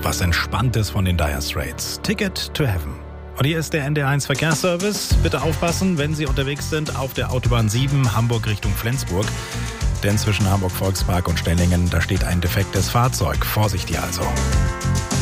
Was Entspanntes von den Dire Straits. Ticket to Heaven. Und hier ist der NDR1 Verkehrsservice. Bitte aufpassen, wenn Sie unterwegs sind auf der Autobahn 7 Hamburg Richtung Flensburg. Denn zwischen Hamburg Volkspark und Stellingen, da steht ein defektes Fahrzeug. Vorsicht hier also.